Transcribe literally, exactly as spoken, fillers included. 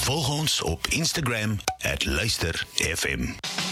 Volg ons op Instagram at luister F M.